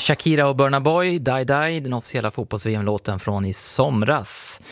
Shakira och Burna Boy, Die Die, den officiella fotbolls-VM-låten från i somras.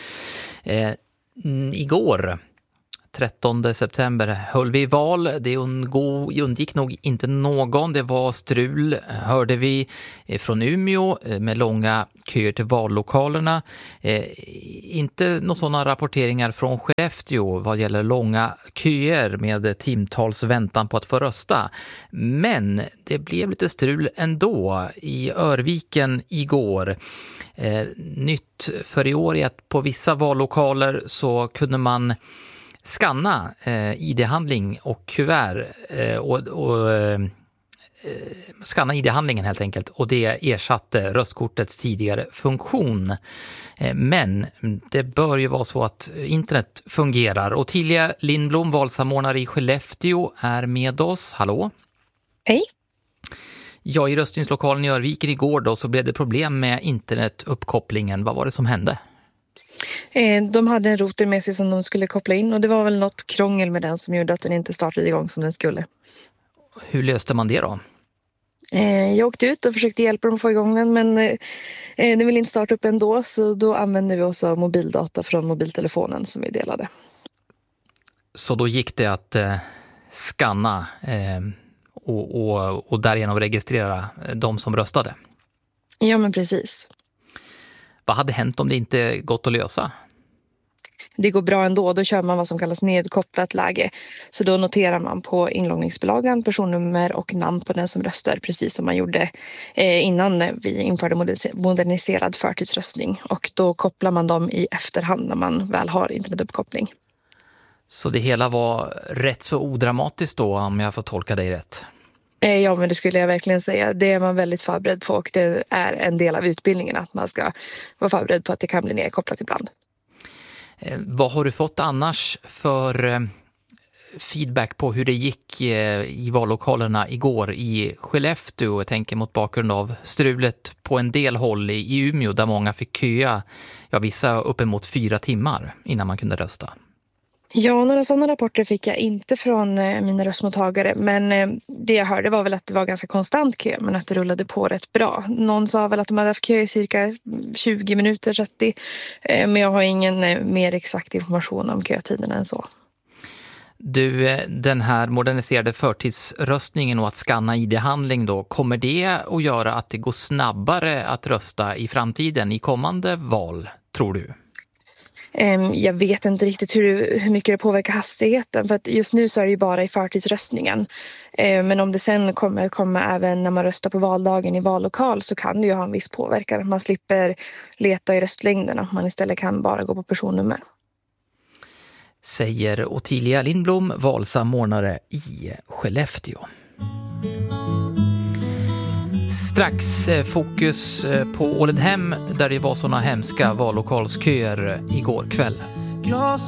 Igår, 13 september, höll vi val. Det undgick nog inte någon. Det var strul, hörde vi, från Umeå med långa köer till vallokalerna. Inte några sådana rapporteringar från Skellefteå vad gäller långa köer med timtals väntan på att få rösta. Men det blev lite strul ändå i Örviken igår. Nytt för i år är att på vissa vallokaler så kunde man skanna ID-handling och kuvert skanna ID-handlingen helt enkelt, och det ersatte röstkortets tidigare funktion. Men det bör ju vara så att internet fungerar. Och Ottilia Lindblom, valsamordnare i Skellefteå, är med oss. Hallå? Hej. Ja, i röstningslokalen i Örviken igår då så blev det problem med internetuppkopplingen. Vad var det som hände? De hade en router med sig som de skulle koppla in, och det var väl något krångel med den som gjorde att den inte startade igång som den skulle. Hur löste man det då? Jag åkte ut och försökte hjälpa dem att få igång den, men den ville inte starta upp ändå, så då använde vi oss av mobildata från mobiltelefonen som vi delade. Så då gick det att skanna och därigenom registrera de som röstade? Ja, men precis. Vad hade hänt om det inte gått att lösa? Det går bra ändå. Då kör man vad som kallas nedkopplat läge. Så då noterar man på inloggningsbilagan personnummer och namn på den som röstar, precis som man gjorde innan vi införde moderniserad förtidsröstning. Och då kopplar man dem i efterhand när man väl har internetuppkoppling. Så det hela var rätt så odramatiskt då, om jag får tolka dig rätt? Ja, men det skulle jag verkligen säga. Det är man väldigt förberedd på, och det är en del av utbildningen att man ska vara förberedd på att det kan bli nedkopplat ibland. Vad har du fått annars för feedback på hur det gick i vallokalerna igår i Skellefteå? Jag tänker mot bakgrund av strulet på en del håll i Umeå där många fick köa, vissa uppemot 4 timmar innan man kunde rösta. Ja, några sådana rapporter fick jag inte från mina röstmottagare, men det jag hörde var väl att det var ganska konstant kö, men att det rullade på rätt bra. Någon sa väl att de hade haft kö i cirka 20 minuter, 30, men jag har ingen mer exakt information om kötiderna än så. Du, den här moderniserade förtidsröstningen och att skanna ID-handling då, kommer det att göra att det går snabbare att rösta i framtiden i kommande val, tror du? Jag vet inte riktigt hur mycket det påverkar hastigheten, för att just nu så är det ju bara i förtidsröstningen. Men om det sen kommer även när man röstar på valdagen i vallokal, så kan det ju ha en viss påverkan. Att man slipper leta i röstlängderna, man istället kan bara gå på personnummer. Säger Ottilia Lindblom, valsamordnare i Skellefteå. Strax fokus på Ålidhem där det var såna hemska vallokalsköer igår kväll.